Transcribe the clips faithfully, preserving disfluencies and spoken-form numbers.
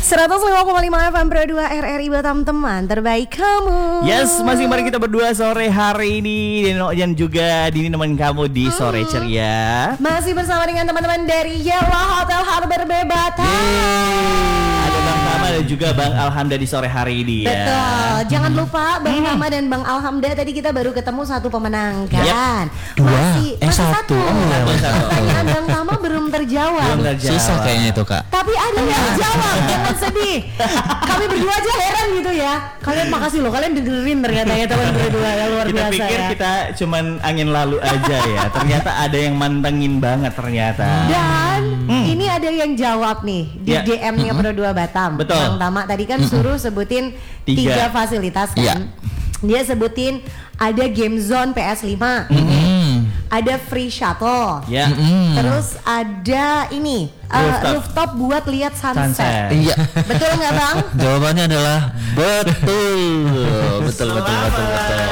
seratus lima koma lima F M Pro dua R R I Batam, teman terbaik kamu. Yes, masih bareng kita berdua sore hari ini. Dan juga Dini nemenin kamu di sore ceria. Masih bersama dengan teman-teman dari Yellow Hotel Harbor Bay Batam. Ada Bang Tama dan juga Bang Alhamda di sore hari ini ya. Betul, jangan lupa Bang Tama dan Bang Alhamda, tadi kita baru ketemu satu pemenang kan. Dua, Masih, eh masih satu. satu. Oh, satu. Pertanyaan Bang Tama belum terjawab. Belum terjawab. Susah kayaknya itu kak. Tapi ada yang jawab, jangan sedih. Kami berdua aja heran gitu ya. Kalian makasih loh, kalian dengerin ternyata ya teman berdua ya, luar Kita biasa pikir ya. kita cuman angin lalu aja ya. Ternyata ada yang mantengin banget ternyata. Dan ini ada yang jawab nih di Ya. D M-nya Pro dua Batam. Betul. Bang Tama tadi kan suruh sebutin Tiga. tiga fasilitas kan. Iya. Dia sebutin ada game zone P S lima, Hmm. ada free shuttle, Ya. Hmm. terus ada ini uh, Rooftop. rooftop buat lihat sunset. Sunset. Iya. Betul nggak Bang? Jawabannya adalah betul. betul betul betul betul.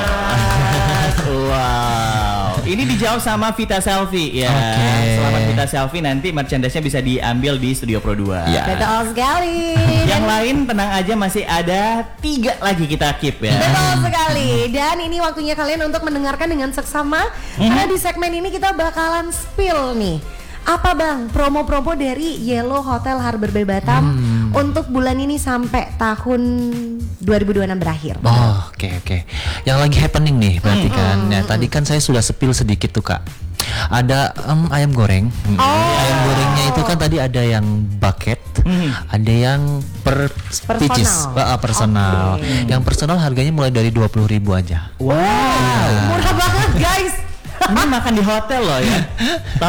Wow. Ini dijawab sama Vita Selfie ya. Oke. Selamat Vita Selfie, nanti merchandise-nya bisa diambil di Studio Pro dua. Ya. Betul sekali. Yang lain tenang aja, masih ada tiga lagi kita keep ya. Betul sekali. Dan ini waktunya kalian untuk mendengarkan dengan seksama. Karena di segmen ini kita bakalan spill nih. Apa Bang promo-promo dari Yellow Hotel Harbor Bay Batam untuk bulan ini sampai tahun dua ribu dua puluh enam berakhir? Oh, oke oke. Yang lagi happening nih berarti kan. Nah, tadi kan saya sudah spill sedikit tuh kak. Ada em, ayam goreng. Hmm, Ayam gorengnya itu kan tadi ada yang bucket, ada yang per Personal. pieces, ah, personal. Oke. Yang personal harganya mulai dari dua puluh ribu aja. Wow. Murah banget guys. Ini makan di hotel loh ya.